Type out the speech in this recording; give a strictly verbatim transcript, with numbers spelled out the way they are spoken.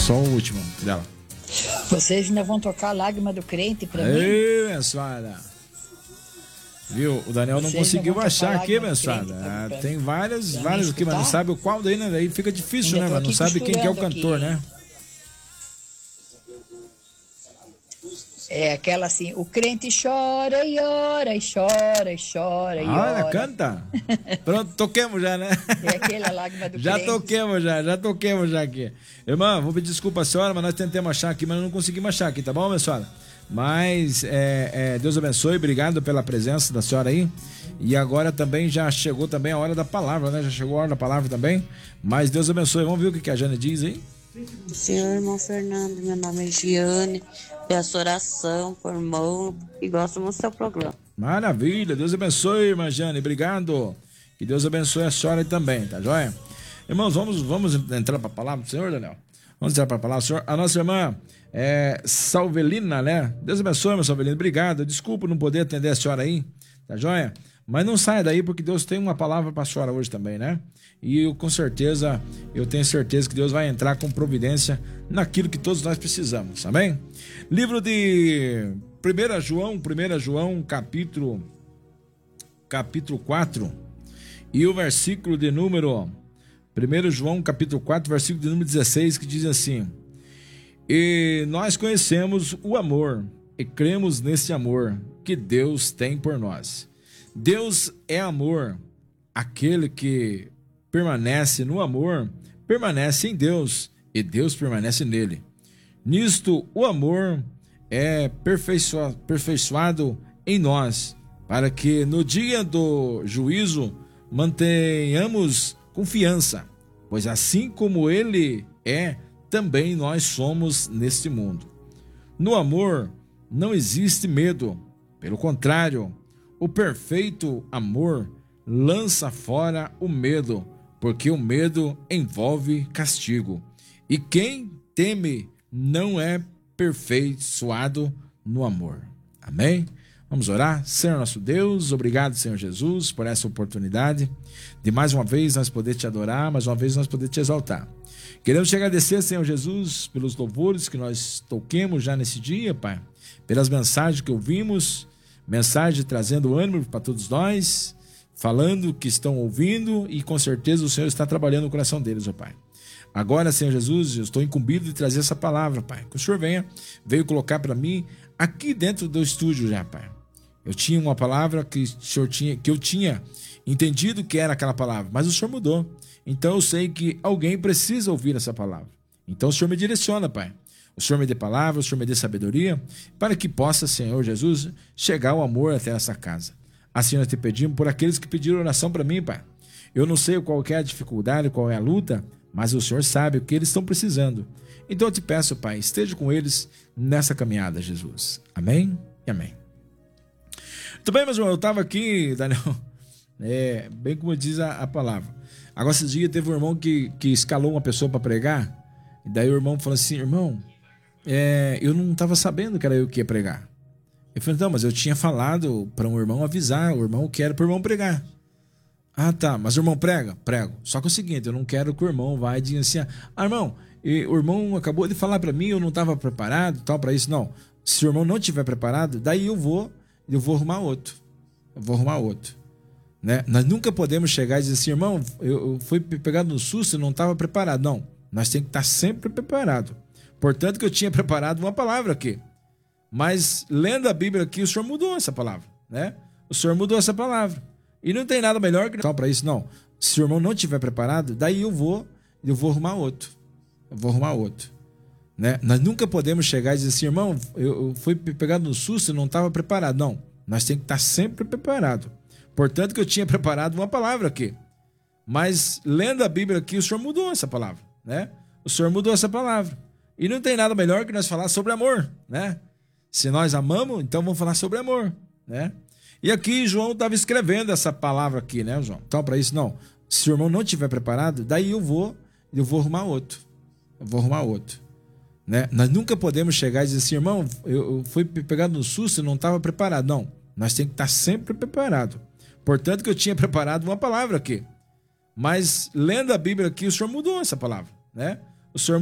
Só o último dela. Vocês ainda vão tocar a Lágrima do Crente pra mim? Ei, abençoada. Viu? O Daniel não Vocês conseguiu achar aqui, abençoada. Ah, tem várias, várias aqui, mas não sabe o qual daí, né? Daí fica difícil, Ainda né? tô Mas não aqui sabe quem que é o cantor, aqui. né? É aquela assim, o crente chora e ora, e chora, e chora, e ora. Olha, canta. Pronto, toquemos já, né? É aquela Lágrima do Já Crente. toquemos já, já toquemos já aqui. Irmã, vou pedir desculpa à senhora, mas nós tentamos achar aqui, mas não conseguimos achar aqui, tá bom, minha senhora? Mas é, é, Deus abençoe, obrigado pela presença da senhora aí. E agora também já chegou também a hora da palavra, né? Já chegou a hora da palavra também. Mas Deus abençoe. Vamos ver o que, que a Jane diz aí? Senhor irmão Fernando, meu nome é Giane, peço oração por irmão e gosto muito do seu programa. Maravilha, Deus abençoe, irmã Jane, obrigado. Que Deus abençoe a senhora aí também, tá joia? Irmãos, vamos, vamos entrar para a palavra do Senhor, Daniel? Vamos entrar para a palavra do Senhor. A nossa irmã é Salvelina, né? Deus abençoe, minha Salvelina, obrigado. Desculpa não poder atender a senhora aí, tá joia? Mas não saia daí, porque Deus tem uma palavra para a senhora hoje também, né? E eu, com certeza, eu tenho certeza que Deus vai entrar com providência naquilo que todos nós precisamos, amém? Livro de primeira João, primeira João, capítulo, capítulo quatro, e o versículo de número, primeira João, capítulo quatro, versículo de número dezesseis, que diz assim: e nós conhecemos o amor e cremos nesse amor que Deus tem por nós. Deus é amor, aquele que permanece no amor, permanece em Deus e Deus permanece nele. Nisto o amor é aperfeiçoado, aperfeiçoado em nós, para que no dia do juízo mantenhamos confiança, pois assim como ele é, também nós somos neste mundo. No amor não existe medo, pelo contrário, o perfeito amor lança fora o medo, porque o medo envolve castigo. E quem teme não é aperfeiçoado no amor. Amém? Vamos orar? Senhor nosso Deus, obrigado, Senhor Jesus, por essa oportunidade de mais uma vez nós poder te adorar, mais uma vez nós poder te exaltar. Queremos te agradecer, Senhor Jesus, pelos louvores que nós toquemos já nesse dia, Pai, pelas mensagens que ouvimos, mensagem trazendo ânimo para todos nós, falando que estão ouvindo, e com certeza o Senhor está trabalhando no coração deles, ó Pai. Agora, Senhor Jesus, eu estou incumbido de trazer essa palavra, Pai, que o Senhor venha, veio colocar para mim aqui dentro do estúdio já, Pai. Eu tinha uma palavra que, o Senhor tinha, que eu tinha entendido que era aquela palavra, mas o Senhor mudou. Então eu sei que alguém precisa ouvir essa palavra. Então o Senhor me direciona, Pai. O Senhor me dê palavra, o Senhor me dê sabedoria, para que possa, Senhor Jesus, chegar o amor até essa casa. Assim nós te pedimos por aqueles que pediram oração para mim, Pai. Eu não sei qual é a dificuldade, qual é a luta, mas o Senhor sabe o que eles estão precisando. Então eu te peço, Pai, esteja com eles nessa caminhada, Jesus. Amém e amém. Muito bem, meus irmãos, eu estava aqui, Daniel, é, bem como diz a, a palavra. Agora, esses dias teve um irmão que, que escalou uma pessoa para pregar, e daí o irmão falou assim: irmão, é, eu não estava sabendo que era eu que ia pregar. Eu falei: não, mas eu tinha falado para um irmão avisar, o irmão que era para o irmão pregar. Ah, tá, mas o irmão prega? Prego. Só que é o seguinte, eu não quero que o irmão vá e diga assim: ah, irmão, e o irmão acabou de falar para mim, eu não estava preparado, tal, para isso. Não, se o irmão não estiver preparado, daí eu vou, eu vou arrumar outro. Eu vou arrumar outro. Né? Nós nunca podemos chegar e dizer assim: irmão, eu, eu fui pegado no susto e não estava preparado. Não, nós temos que estar sempre preparado. Portanto que eu tinha preparado uma palavra aqui. Mas lendo a Bíblia aqui, o Senhor mudou essa palavra. Né? O Senhor mudou essa palavra. E não tem nada melhor que para isso, não. Se o irmão não estiver preparado, daí eu vou, eu vou arrumar outro. Eu vou arrumar outro. Né? Nós nunca podemos chegar e dizer assim: irmão, eu, eu fui pegado no susto e não estava preparado. Não, nós temos que estar sempre preparado. Portanto que eu tinha preparado uma palavra aqui. Mas lendo a Bíblia aqui, o Senhor mudou essa palavra. Né? O Senhor mudou essa palavra. E não tem nada melhor que nós falar sobre amor. Né? Se nós amamos, então vamos falar sobre amor. Né? E aqui João estava escrevendo essa palavra aqui, né, João? Então, para isso, não. Se o irmão não estiver preparado, daí eu vou, eu vou arrumar outro. Eu vou arrumar outro. Né? Nós nunca podemos chegar e dizer assim: irmão, eu, eu fui pegado no susto e não estava preparado. Não, nós temos que estar sempre preparado. Portanto que eu tinha preparado uma palavra aqui. Mas lendo a Bíblia aqui, o Senhor mudou essa palavra. Né? O Senhor